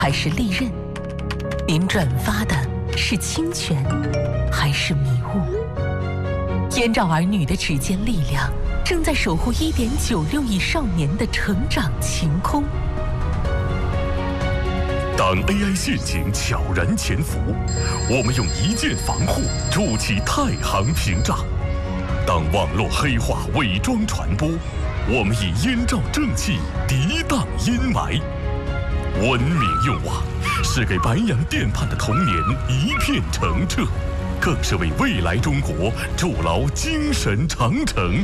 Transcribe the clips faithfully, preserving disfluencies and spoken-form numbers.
还是利刃？您转发的是清泉，还是迷雾？燕赵儿女的指尖力量，正在守护一点九六亿少年的成长晴空。 当 A I 陷阱悄然潜伏，我们用一键防护筑起太行屏障；当网络黑化伪装传播，我们以燕赵正气涤荡阴霾。文明用网是给白洋淀畔的童年一片澄澈，更是为未来中国筑牢精神长城。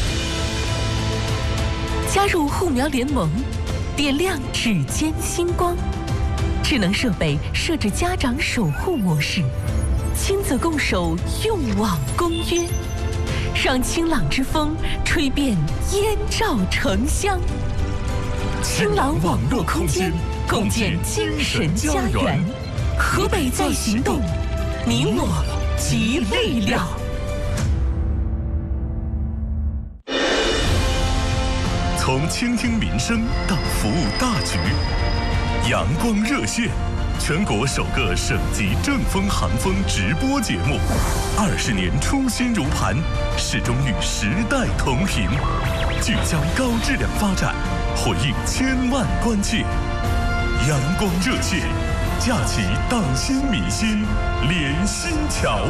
加入护苗联盟，点亮指尖星光。智能设备设置家长守护模式，亲子共守用网公约，让清朗之风吹遍燕赵城乡。清朗网络空间，共建精神家园。河北在行动，你我集力量。 从倾听民生到服务大局，阳光热线，全国首个省级正风寒风直播节目，二十年初心如磐，始终与时代同频，聚焦高质量发展，回应千万关切。阳光热线，架起党心民心连心桥。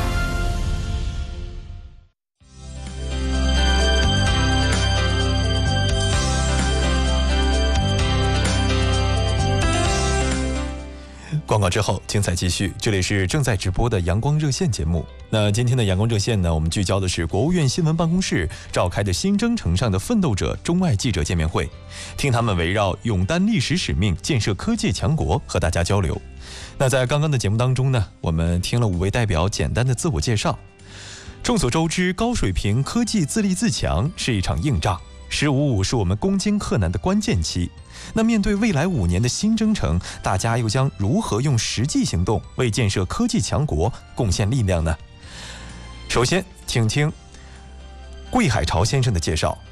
广告之后，精彩继续。这里是正在直播的阳光热线节目。那今天的阳光热线呢，我们聚焦的是国务院新闻办公室召开的新征程上的奋斗者中外记者见面会，听他们围绕勇担历史使命，建设科技强国和大家交流。那在刚刚的节目当中呢，我们听了五位代表简单的自我介绍。众所周知，高水平科技自立自强是一场硬仗，十五五是我们攻坚克难的关键期。那面对未来五年的新征程，大家又将如何用实际行动为建设科技强国贡献力量呢？首先，请听桂海潮先生的介绍。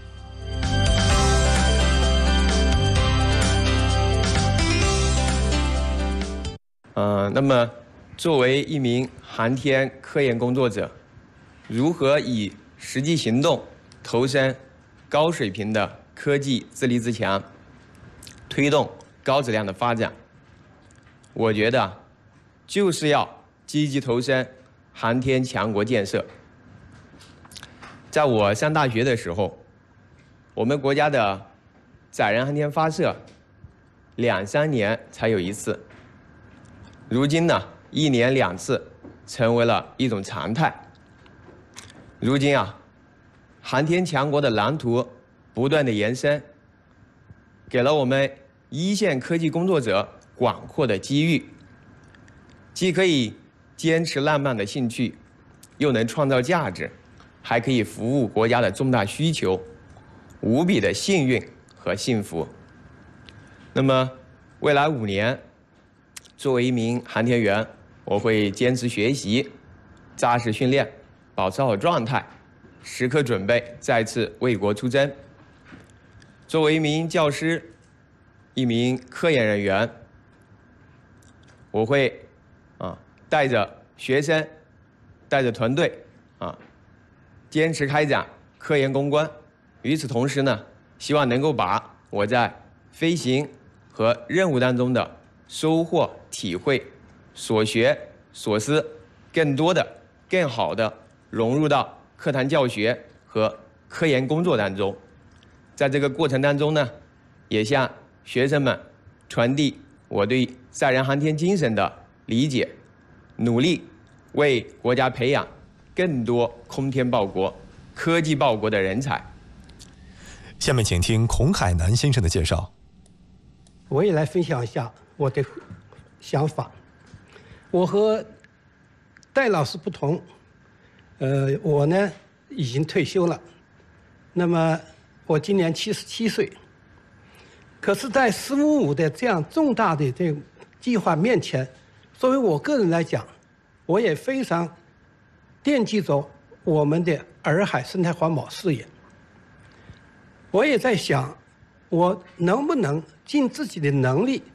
呃，那么作为一名航天科研工作者，如何以实际行动投身高水平的科技自立自强，推动高质量的发展？我觉得就是要积极投身航天强国建设。在我上大学的时候，我们国家的载人航天发射两三年才有一次，如今呢，一年两次成为了一种常态。如今啊，航天强国的蓝图不断的延伸，给了我们一线科技工作者广阔的机遇，既可以坚持浪漫的兴趣，又能创造价值，还可以服务国家的重大需求，无比的幸运和幸福。那么，未来五年，作为一名航天员，我会坚持学习，扎实训练，保持好状态，时刻准备再次为国出征。作为一名教师，一名科研人员，我会啊带着学生，带着团队啊，坚持开展科研攻关。与此同时呢，希望能够把我在飞行和任务当中的收获、体会、所学所思，更多的、更好的融入到课堂教学和科研工作当中。在这个过程当中呢，也向学生们传递我对载人航天精神的理解，努力为国家培养更多空天报国、科技报国的人才。 下面请听孔海南先生的介绍。 我也来分享一下我的想法。我和戴老师不同，呃，我呢已经退休了，那么我今年七十七岁。可是，在“十五五”的这样重大的这个计划面前，作为我个人来讲，我也非常惦记着我们的洱海生态环保事业。我也在想，我能不能尽自己的能力，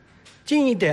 近一点。